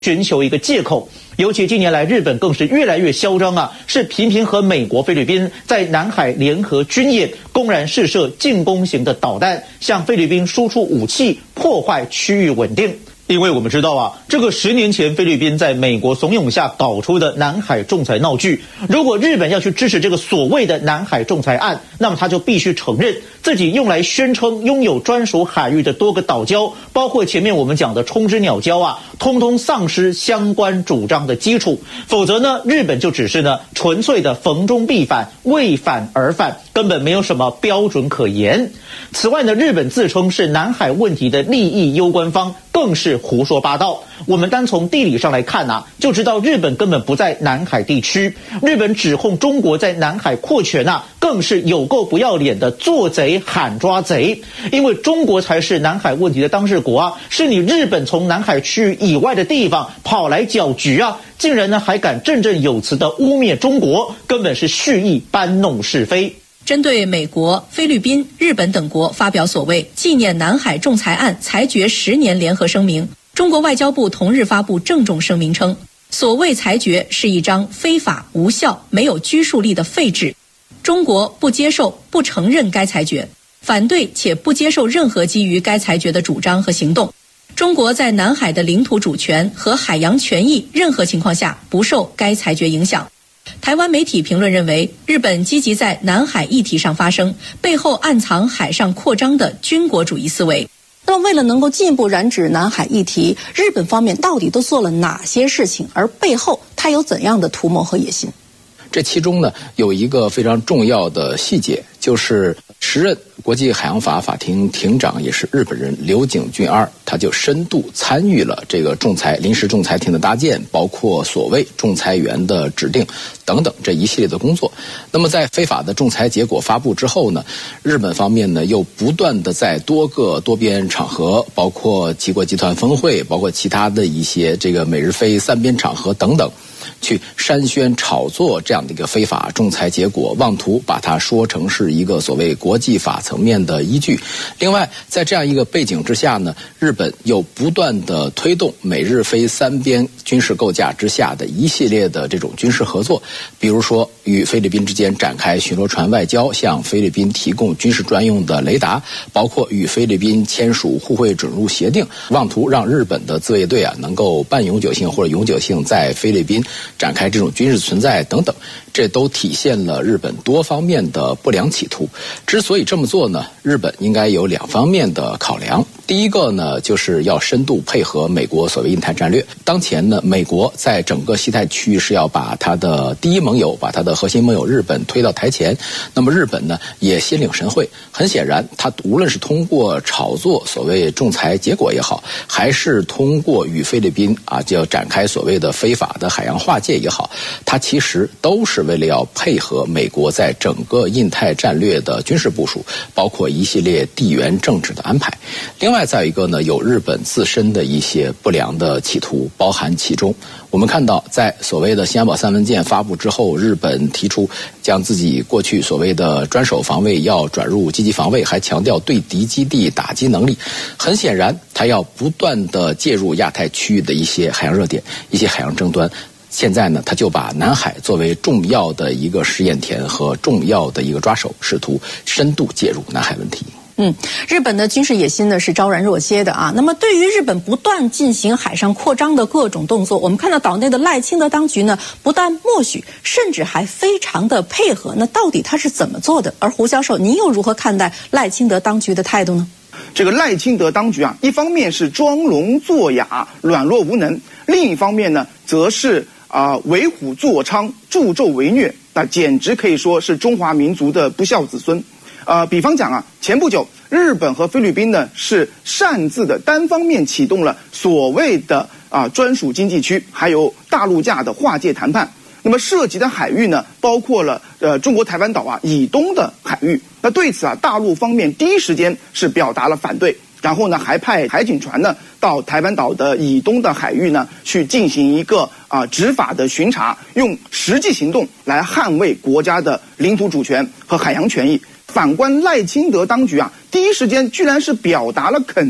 寻求一个借口。尤其近年来，日本更是越来越嚣张啊，是频频和美国、菲律宾在南海联合军演，公然试射进攻型的导弹，向菲律宾输出武器，破坏区域稳定。因为我们知道啊，这个10年前菲律宾在美国怂恿下搞出的南海仲裁闹剧，如果日本要去支持这个所谓的南海仲裁案，那么他就必须承认自己用来宣称拥有专属海域的多个岛礁，包括前面我们讲的冲之鸟礁啊，通通丧失相关主张的基础。否则呢，日本就只是呢纯粹的逢中必反，为反而反，根本没有什么标准可言。此外呢，日本自称是南海问题的利益攸关方，更是胡说八道。我们单从地理上来看啊，就知道日本根本不在南海地区。日本指控中国在南海扩权啊，更是有够不要脸的做贼喊抓贼。因为中国才是南海问题的当事国啊，是你日本从南海区域以外的地方跑来搅局啊，竟然呢还敢振振有词的污蔑中国，根本是蓄意搬弄是非。 针对美国、菲律宾、日本等国发表所谓纪念南海仲裁案裁决10年联合声明，中国外交部同日发布郑重声明称，所谓裁决是一张非法、无效、没有拘束力的废纸，中国不接受、不承认该裁决，反对且不接受任何基于该裁决的主张和行动。中国在南海的领土主权和海洋权益任何情况下不受该裁决影响。台湾媒体评论认为，日本积极在南海议题上发声，背后暗藏海上扩张的军国主义思维。 那么为了能够进一步染指南海议题，日本方面到底都做了哪些事情，而背后它有怎样的图谋和野心？ 这其中呢，有一个非常重要的细节，就是时任国际海洋法法庭庭长也是日本人刘景俊二，他就深度参与了这个临时仲裁庭的搭建，包括所谓仲裁员的指定等等这一系列的工作。那么在非法的仲裁结果发布之后呢，日本方面呢又不断的在多个多边场合，包括七国集团峰会，包括其他的一些这个美日菲三边场合等等，去煽宣炒作这样的一个非法仲裁结果，妄图把它说成是一个所谓国际法层面的依据。另外，在这样一个背景之下呢，日本又不断的推动美日菲三边军事构架之下的一系列的这种军事合作，比如说与菲律宾之间展开巡逻船外交，向菲律宾提供军事专用的雷达，包括与菲律宾签署互惠准入协定，妄图让日本的自卫队能够半永久性或者永久性在菲律宾展开这种军事存在等等，这都体现了日本多方面的不良企图。之所以这么做呢，日本应该有2方面的考量。第一个呢，就是要深度配合美国所谓印太战略。当前呢，美国在整个西太区域是要把它的第一盟友，把它的核心盟友日本推到台前。那么日本呢，也心领神会。很显然，它无论是通过炒作所谓仲裁结果也好，还是通过与菲律宾就要展开所谓的非法的海洋划界也好，它其实都是为了要配合美国在整个印太战略的军事部署，包括一系列地缘政治的安排。另外再一个呢，有日本自身的一些不良的企图包含其中。我们看到在所谓的新安保3文件发布之后，日本提出将自己过去所谓的专守防卫要转入积极防卫，还强调对敌基地打击能力。很显然，它要不断的介入亚太区域的一些海洋热点，一些海洋争端。现在呢，他就把南海作为重要的一个试验田和重要的一个抓手，试图深度介入南海问题。 日本的军事野心呢是昭然若揭的啊。那么对于日本不断进行海上扩张的各种动作，我们看到岛内的赖清德当局呢不但默许，甚至还非常的配合。那到底他是怎么做的？而胡教授，您又如何看待赖清德当局的态度呢？ 这个赖清德当局一方面是装聋作哑、软弱无能，另一方面呢，则是为虎作伥、助纣为虐，那简直可以说是中华民族的不孝子孙。比方讲前不久日本和菲律宾呢是擅自的单方面启动了所谓的专属经济区还有大陆架的划界谈判。那么涉及的海域呢，包括了中国台湾岛以东的海域。那对此大陆方面第一时间是表达了反对，然后呢还派海警船呢到台湾岛的以东的海域呢去进行一个执法的巡查，用实际行动来捍卫国家的领土主权和海洋权益。反观赖清德当局第一时间居然是表达了肯定，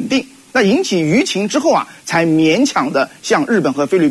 那引起舆情之后啊，才勉强的向日本和菲律宾